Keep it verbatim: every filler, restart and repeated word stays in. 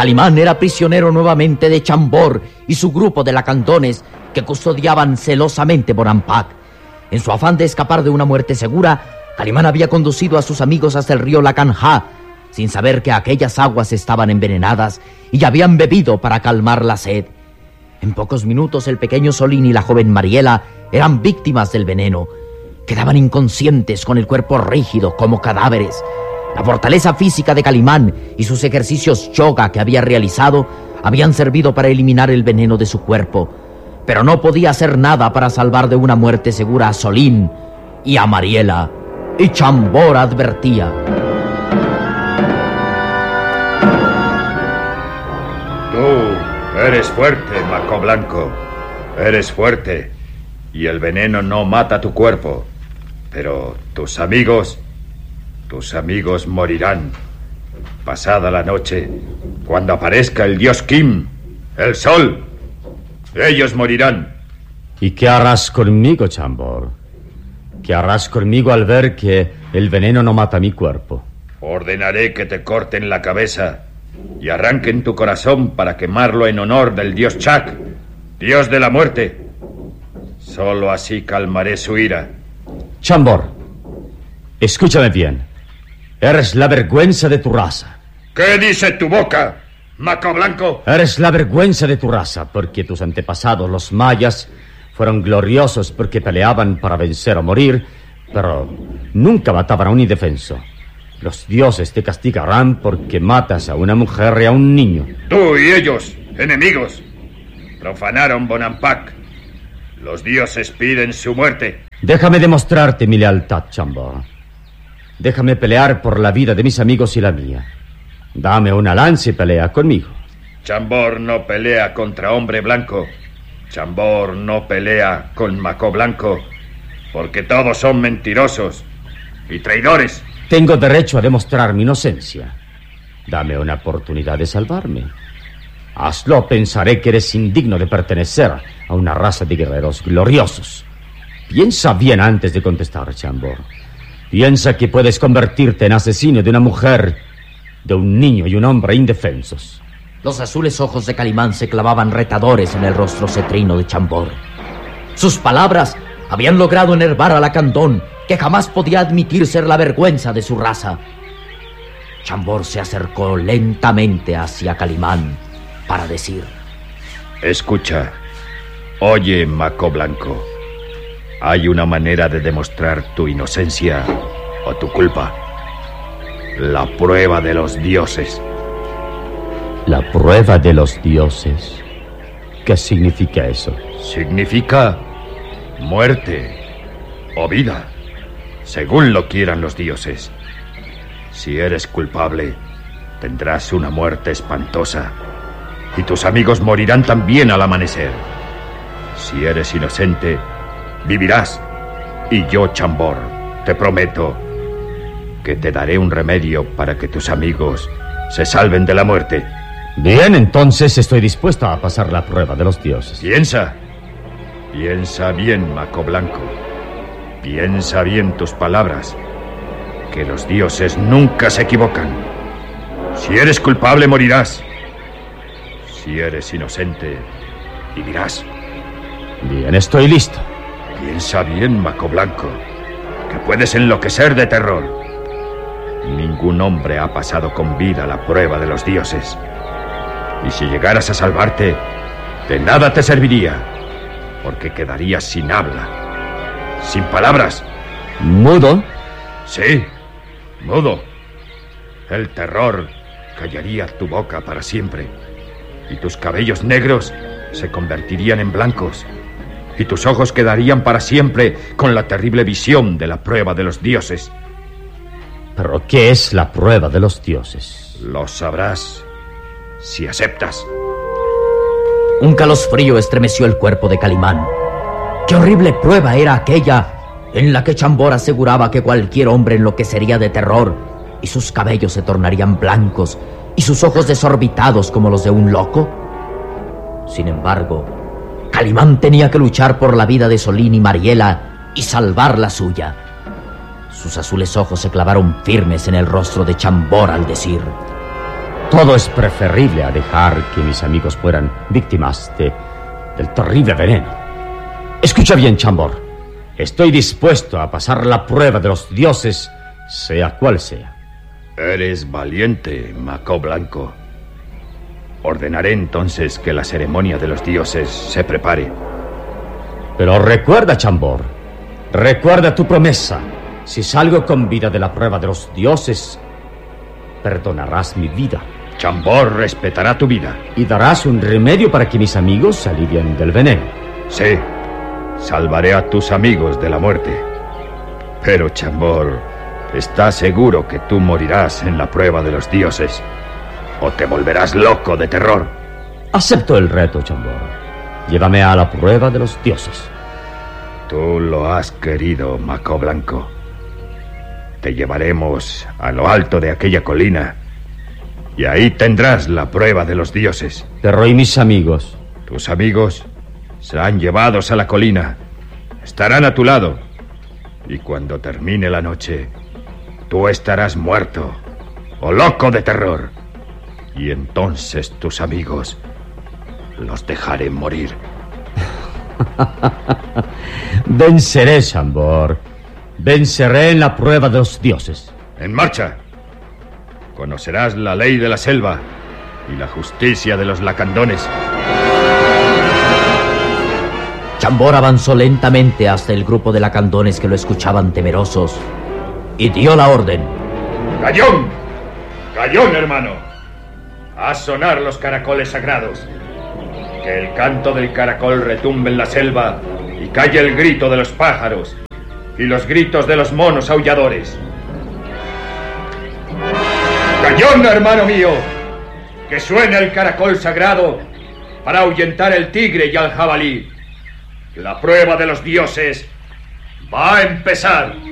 Calimán era prisionero nuevamente de Chambord y su grupo de lacandones que custodiaban celosamente Bonampak. En su afán de escapar de una muerte segura, Calimán había conducido a sus amigos hasta el río Lacanjá, sin saber que aquellas aguas estaban envenenadas y habían bebido para calmar la sed. En pocos minutos el pequeño Solín y la joven Mariela eran víctimas del veneno. Quedaban inconscientes con el cuerpo rígido como cadáveres. La fortaleza física de Calimán y sus ejercicios yoga que había realizado habían servido para eliminar el veneno de su cuerpo, pero no podía hacer nada para salvar de una muerte segura a Solín y a Mariela. Y Chambord advertía: Tú eres fuerte, Maco Blanco. Eres fuerte. Y el veneno no mata tu cuerpo. Pero tus amigos... Tus amigos morirán. Pasada la noche, cuando aparezca el dios Kim, el sol, ellos morirán. ¿Y qué harás conmigo, Chambord? ¿Qué harás conmigo al ver que el veneno no mata mi cuerpo? Ordenaré que te corten la cabeza y arranquen tu corazón para quemarlo en honor del dios Chak, dios de la muerte. Solo así calmaré su ira. Chambord, escúchame bien. Eres la vergüenza de tu raza. ¿Qué dice tu boca, Maco Blanco? Eres la vergüenza de tu raza, porque tus antepasados, los mayas, fueron gloriosos porque peleaban para vencer o morir, pero nunca mataban a un indefenso. Los dioses te castigarán porque matas a una mujer y a un niño. Tú y ellos, enemigos, profanaron Bonampak. Los dioses piden su muerte. Déjame demostrarte mi lealtad, Chambord. Déjame pelear por la vida de mis amigos y la mía. Dame una lanza y pelea conmigo. Chambord no pelea contra hombre blanco. Chambord no pelea con Maco Blanco, porque todos son mentirosos y traidores. Tengo derecho a demostrar mi inocencia. Dame una oportunidad de salvarme. Hazlo, pensaré que eres indigno de pertenecer a una raza de guerreros gloriosos. Piensa bien antes de contestar, Chambord. Piensa que puedes convertirte en asesino de una mujer, de un niño y un hombre indefensos. Los azules ojos de Calimán se clavaban retadores en el rostro cetrino de Chambord. Sus palabras habían logrado enervar a Lacandón, que jamás podía admitir ser la vergüenza de su raza. Chambord se acercó lentamente hacia Calimán para decir: Escucha, oye, Maco Blanco. Hay una manera de demostrar tu inocencia o tu culpa. La prueba de los dioses. ¿La prueba de los dioses? ¿Qué significa eso? Significa muerte o vida, según lo quieran los dioses. Si eres culpable, tendrás una muerte espantosa y tus amigos morirán también al amanecer. Si eres inocente, vivirás. Y yo, Chambord, te prometo que te daré un remedio para que tus amigos se salven de la muerte. Bien, entonces estoy dispuesto a pasar la prueba de los dioses. Piensa. Piensa bien, Maco Blanco. Piensa bien tus palabras. Que los dioses nunca se equivocan. Si eres culpable, morirás. Si eres inocente, vivirás. Bien, estoy listo. Piensa bien, Maco Blanco, que puedes enloquecer de terror. Ningún hombre ha pasado con vida la prueba de los dioses. Y si llegaras a salvarte, de nada te serviría, porque quedarías sin habla, sin palabras. ¿Mudo? Sí, mudo. El terror callaría tu boca para siempre, y tus cabellos negros se convertirían en blancos, y tus ojos quedarían para siempre con la terrible visión de la prueba de los dioses. ¿Pero qué es la prueba de los dioses? Lo sabrás si aceptas. Un calosfrío estremeció el cuerpo de Calimán. ¡Qué horrible prueba era aquella en la que Chambord aseguraba que cualquier hombre enloquecería de terror y sus cabellos se tornarían blancos y sus ojos desorbitados como los de un loco? Sin embargo, Calimán tenía que luchar por la vida de Solín y Mariela y salvar la suya. Sus azules ojos se clavaron firmes en el rostro de Chambord al decir: todo es preferible a dejar que mis amigos fueran víctimas de, del terrible veneno. Escucha bien, Chambord. Estoy dispuesto a pasar la prueba de los dioses, sea cual sea. Eres valiente, Maco Blanco. Ordenaré entonces que la ceremonia de los dioses se prepare. Pero recuerda, Chambord, recuerda tu promesa. Si salgo con vida de la prueba de los dioses, perdonarás mi vida. Chambord respetará tu vida. Y darás un remedio para que mis amigos se alivien del veneno. Sí, salvaré a tus amigos de la muerte. Pero, Chambord, ¿estás seguro que tú morirás en la prueba de los dioses? ¿O te volverás loco de terror? Acepto el reto, Chambord. Llévame a la prueba de los dioses. Tú lo has querido, Maco Blanco. Te llevaremos a lo alto de aquella colina y ahí tendrás la prueba de los dioses. Pero ¿y mis amigos? Tus amigos serán llevados a la colina. Estarán a tu lado. Y cuando termine la noche, tú estarás muerto o loco de terror. Y entonces tus amigos los dejaré morir. Venceré, Chambord. Venceré en la prueba de los dioses. En marcha. Conocerás la ley de la selva y la justicia de los lacandones. Chambord avanzó lentamente hasta el grupo de lacandones que lo escuchaban temerosos y dio la orden. ¡Gallón! ¡Gallón, hermano! Haz sonar los caracoles sagrados. Que el canto del caracol retumbe en la selva y calle el grito de los pájaros y los gritos de los monos aulladores. ¡Gallón, hermano mío! Que suene el caracol sagrado para ahuyentar el tigre y al jabalí. La prueba de los dioses va a empezar.